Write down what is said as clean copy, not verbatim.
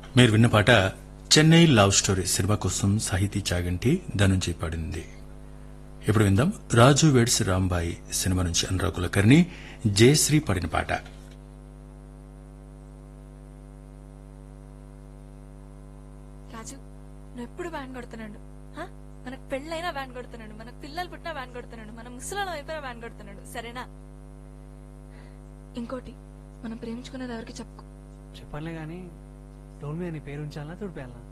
మీరు విన్న పాట చెన్నై లవ్ స్టోరీ సినిమా కోసం సాహితీ చాగంటి ధనుంజయ్ పాడింది. ఇప్పుడు విందాం రాజు వెడ్స్ రాంబాయి సినిమా నుంచి అనురాగ్ కులకర్ణి జయశ్రీ పాడిన పాట. రాజు నువ్వు ఎప్పుడు వ్యాన్ కొడుతున్నాడు, మనకు పెళ్ళైనా వ్యాన్ కొడుతున్నాడు, మనకు పిల్లలు పుట్టినా వ్యాన్ కొడుతున్నాడు, మన ముసలాళ్ళం అయిపోయినా వ్యాన్ కొడుతున్నాడు, సరేనా? ఇంకోటి, మనం ప్రేమించుకునేది ఎవరికి చెప్పుకో. చెప్పలే గాని డోర్ మీద నీ పేరు ఉంచాలా తుడిపేయాలా?